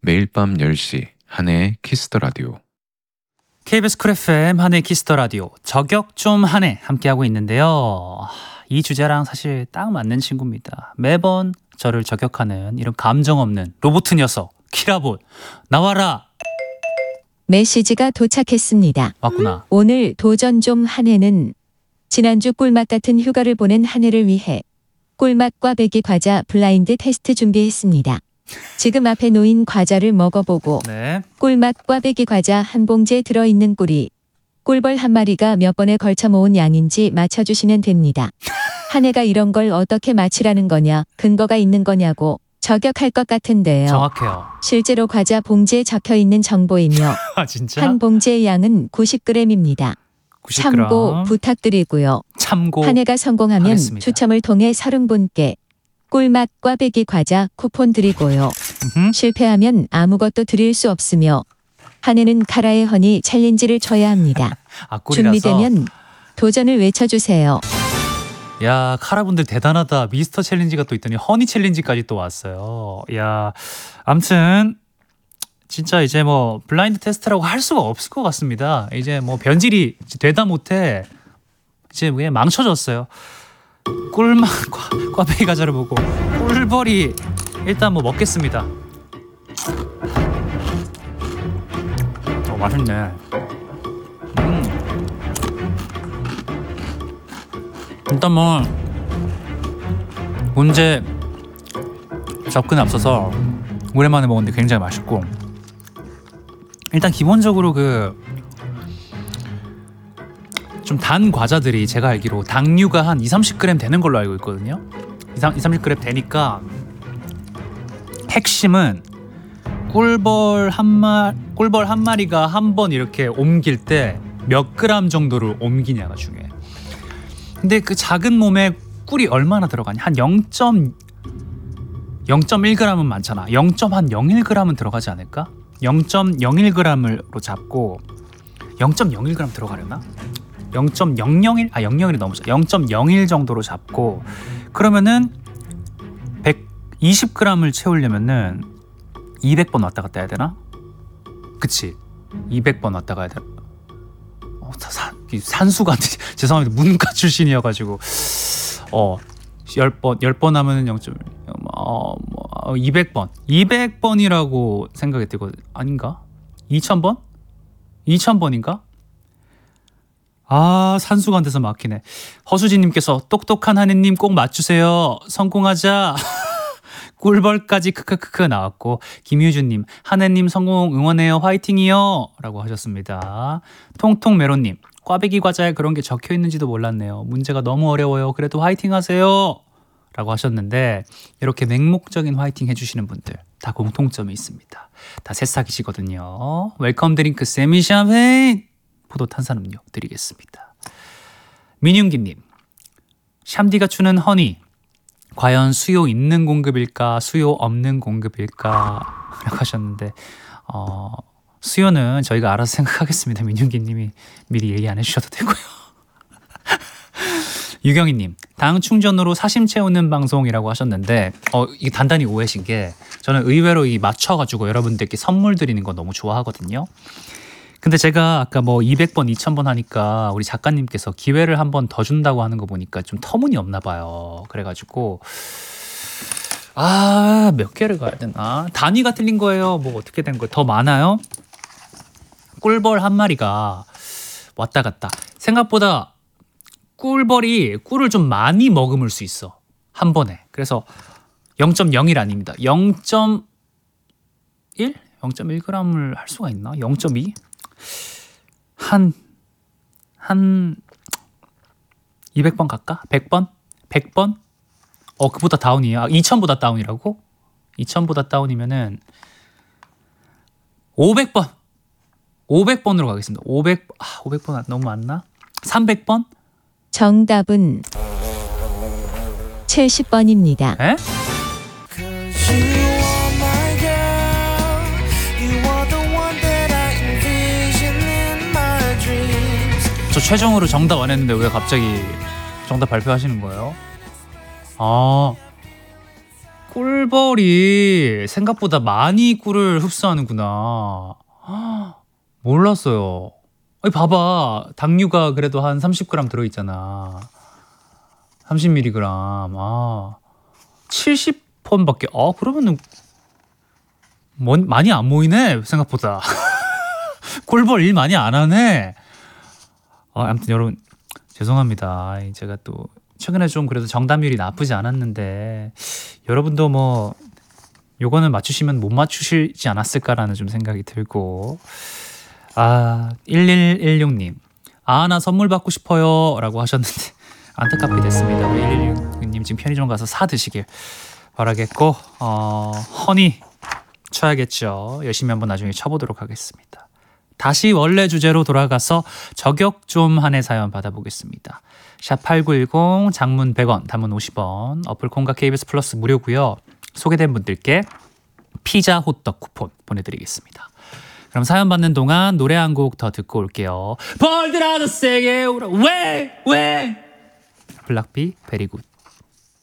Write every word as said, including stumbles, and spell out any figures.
매일 밤 열 시 한혜의 키스 더 라디오. 케이비에스 쿨 에프엠 한혜의 키스 더 라디오 저격 좀 한혜 함께하고 있는데요. 이 주제랑 사실 딱 맞는 친구입니다. 매번 저를 저격하는 이런 감정 없는 로봇 녀석 키라봇 나와라. 메시지가 도착했습니다. 왔구나. 오늘 도전 좀 한혜는 지난주 꿀맛 같은 휴가를 보낸 한혜를 위해 꿀맛 꽈배기 과자 블라인드 테스트 준비했습니다. 지금 앞에 놓인 과자를 먹어보고 네. 꿀맛 꽈배기 과자 한 봉지에 들어있는 꿀이 꿀벌 한 마리가 몇 번에 걸쳐 모은 양인지 맞춰주시면 됩니다. 한혜가 이런 걸 어떻게 맞히라는 거냐, 근거가 있는 거냐고 저격할 것 같은데요. 정확해요. 실제로 과자 봉지에 적혀있는 정보이며 아 진짜? 한 봉지의 양은 구십 그램입니다. 구십 그램. 참고 부탁드리고요. 참고 한혜가 성공하면 하겠습니다. 추첨을 통해 서른 분께 꿀맛 꽈배기 과자 쿠폰 드리고요. 음흠. 실패하면 아무것도 드릴 수 없으며 한혜는 카라의 허니 챌린지를 쳐야 합니다. 아, 꿀이라서. 준비되면 도전을 외쳐주세요. 야, 카라분들 대단하다. 미스터 챌린지가 또 있더니 허니 챌린지까지 또 왔어요. 야, 아무튼 진짜 이제 뭐 블라인드 테스트라고 할 수가 없을 것 같습니다. 이제 뭐 변질이 되다 못해 이제 그냥 망쳐졌어요. 꿀맛 꽈배기 과자를 보고 꿀벌이 일단 뭐 먹겠습니다. 어, 맛있네. 음. 일단 뭐 문제 접근에 앞서서 오랜만에 먹었는데 굉장히 맛있고, 일단 기본적으로 그 좀 단 과자들이 제가 알기로 당류가 한 이삼십 그램 되는 걸로 알고 있거든요. 이삼십 그램 되니까 핵심은 꿀벌 한 마 꿀벌 한 마리가 한 번 이렇게 옮길 때 몇 그램 정도를 옮기냐가 중요해. 근데 그 작은 몸에 꿀이 얼마나 들어가냐? 한 영 점 일 그램은 많잖아. 영 점 영일 그램은 들어가지 않을까? 영 점 영일 그램으로 잡고 영 점 영일 그램 들어가려나? 영 점 영영일 아 영영일이 넘었어. 영 점 영일 정도로 잡고, 그러면은 백이십 그램을 채우려면은 이백 번 왔다 갔다 해야 되나? 그치? 이백 번 왔다 가야 돼. 어, 산, 산수가 안 되지. 죄송합니다. 문과 출신이어가지고 어 열 번 열 번 하면은 영 점 어, 뭐, 이백 번 이백 번이라고 생각이 들고, 아닌가? 이천 번? 이천 번인가? 아, 산수가 안 돼서 막히네. 허수진님께서 똑똑한 하느님 꼭 맞추세요. 성공하자. 꿀벌까지 크크크크 나왔고, 김유준님 하느님 성공 응원해요. 화이팅이요 라고 하셨습니다. 통통메론님 꽈배기 과자에 그런 게 적혀 있는지도 몰랐네요. 문제가 너무 어려워요. 그래도 화이팅 하세요 라고 하셨는데, 이렇게 맹목적인 화이팅 해주시는 분들 다 공통점이 있습니다. 다 새싹이시거든요. 웰컴 드링크 세미 샴페인 포도 탄산음료 드리겠습니다. 민윤기님 샴디가 추는 허니 과연 수요 있는 공급일까 수요 없는 공급일까 라고 하셨는데, 어, 수요는 저희가 알아서 생각하겠습니다. 민윤기님이 미리 얘기 안 해주셔도 되고요. 유경희님 당 충전으로 사심 채우는 방송이라고 하셨는데, 어, 이게 단단히 오해신 게, 저는 의외로 이 맞춰가지고 여러분들께 선물 드리는 거 너무 좋아하거든요. 근데 제가 아까 뭐 이백 번, 이천 번 하니까 우리 작가님께서 기회를 한 번 더 준다고 하는 거 보니까 좀 터무니없나 봐요. 그래가지고 아, 몇 개를 가야 되나? 단위가 틀린 거예요? 뭐 어떻게 된 거예요? 더 많아요? 꿀벌 한 마리가 왔다 갔다. 생각보다 꿀벌이 꿀을 좀 많이 머금을 수 있어. 한 번에. 그래서 영 점 영일 아닙니다. 영 점 일? 영 점 일 그램을 할 수가 있나? 영 점 이? 한, 한 이백 번 갈까? 백 번? 백 번? 어, 그보다 다운이에요. 아, 이천보다 다운이라고? 이천보다 다운이면은 오백 번! 오백 번으로 가겠습니다. 오백, 아, 오백 번 너무 많나? 삼백 번? 정답은 칠십 번입니다. 에? 저 최종으로 정답 안 했는데 왜 갑자기 정답 발표하시는 거예요? 아, 꿀벌이 생각보다 많이 꿀을 흡수하는구나. 몰랐어요. 아니, 봐봐. 당류가 그래도 한 삼십 그램 들어있잖아. 삼십 밀리그램. 아, 칠십 폰밖에. 아, 그러면은 뭔, 많이 안 모이네 생각보다. 꿀벌 일 많이 안 하네. 아, 아무튼 여러분 죄송합니다. 제가 또 최근에 좀 그래도 정답률이 나쁘지 않았는데 여러분도 뭐 요거는 맞추시면 못 맞추시지 않았을까라는 좀 생각이 들고. 아, 일일일육 님. 아, 나 선물 받고 싶어요 라고 하셨는데 안타깝게 됐습니다. 우리 일일일육 님 지금 편의점 가서 사 드시길 바라겠고, 어, 허니 쳐야겠죠. 열심히 한번 나중에 쳐보도록 하겠습니다. 다시 원래 주제로 돌아가서 저격 좀 한 해 사연 받아보겠습니다. 샵 팔구일공, 장문 백 원, 단문 오십 원, 어플 콩과 케이비에스 플러스 무료고요. 소개된 분들께 피자 호떡 쿠폰 보내드리겠습니다. 그럼 사연 받는 동안 노래 한 곡 더 듣고 올게요. 벌들아 더 세게 울어 왜 왜 블락비 베리굿.